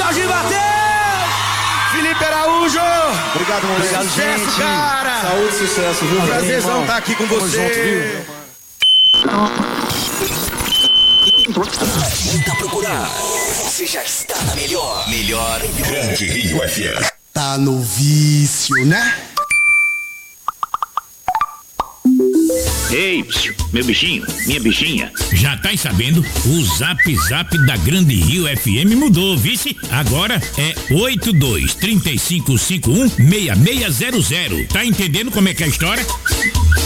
Claudinho bateu! Felipe Araújo! Obrigado, moleque. Obrigado, sucesso, gente. Cara! Saúde e sucesso, viu? Prazerzão estar aqui com você. Muita procurar. Você já está na melhor. Grande Rio FM. Tá no vício, né? Ei, meu bichinho, minha bichinha. Já tá sabendo? O Zap Zap da Grande Rio FM mudou, vice? Agora é 8235516600. Tá entendendo como é que é a história?